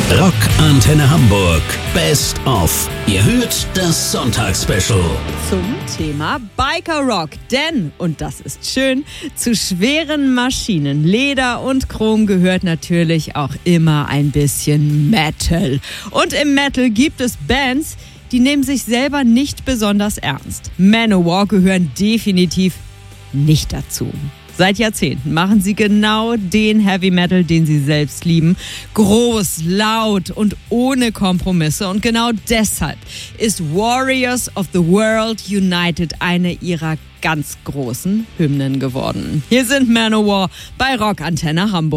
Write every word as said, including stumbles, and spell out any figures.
Rock Antenne Hamburg Best of. Ihr hört das Sonntagsspecial. Zum Thema Biker Rock. Denn, und das ist schön, zu schweren Maschinen, Leder und Chrom gehört natürlich auch immer ein bisschen Metal. Und im Metal gibt es Bands, die nehmen sich selber nicht besonders ernst. Manowar gehören definitiv nicht dazu. Seit Jahrzehnten machen sie genau den Heavy Metal, den sie selbst lieben. Groß, laut und ohne Kompromisse. Und genau deshalb ist Warriors of the World United eine ihrer ganz großen Hymnen geworden. Hier sind Manowar bei Rock Antenne Hamburg.